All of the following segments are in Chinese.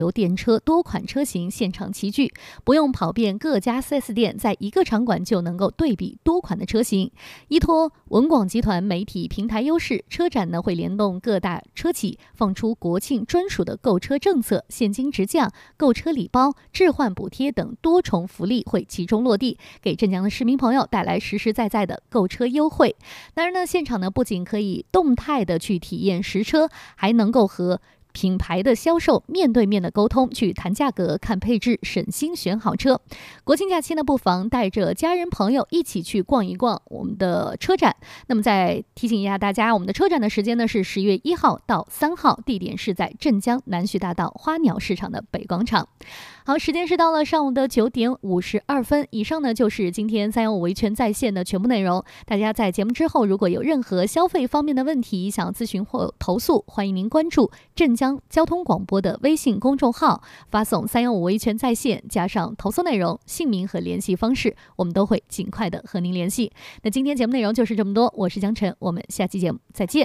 油电车多款车型现场齐聚，不用跑遍各家 4S 店，在一个场馆就能够对比多款的车型。依托文广集团媒体平台优势，车展呢会联动各大车企，放出国庆专属的购车政策，现金直降、购车礼包、置换补贴等多重福利会集中落地，给镇江的市民朋友带来实实在在的购车优惠。当然呢，现场呢不仅可以动态的去体验实车，还能够和品牌的销售面对面的沟通，去谈价格、看配置，省心选好车。国庆假期呢，不妨带着家人朋友一起去逛一逛我们的车展。那么再提醒一下大家，我们的车展的时间呢是10月1号到3号，地点是在镇江南徐大道花鸟市场的北广场。好，时间是到了上午的9点52分。以上呢就是今天315维权在线的全部内容。大家在节目之后，如果有任何消费方面的问题想要咨询或投诉，欢迎您关注镇江交通广播的微信公众号，发送315维权在线加上投诉内容、姓名和联系方式，我们都会尽快的和您联系。那今天节目内容就是这么多，我是江晨，我们下期节目再见。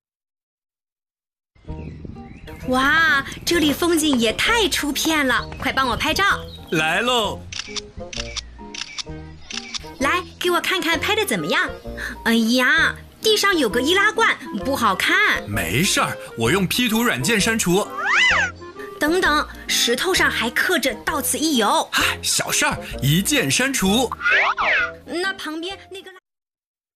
哇，这里风景也太出片了，快帮我拍照。 来喽！ 来，给我看看拍的怎么样？哎呀，地上有个易拉罐，不好看。 没事儿，我用 P 图软件删除。 等等，石头上还刻着到此一游。 小事儿，一键删除。 那旁边那个